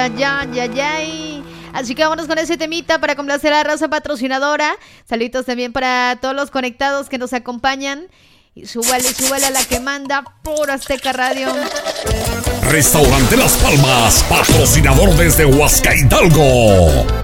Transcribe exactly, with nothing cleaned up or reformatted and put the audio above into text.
Ya, ya, ya. Así que vámonos con ese temita para complacer a la raza patrocinadora. Saluditos también para todos los conectados que nos acompañan. Y súbale, súbale a la que manda por Azteca Radio. Restaurante Las Palmas, patrocinador desde Huasca Hidalgo.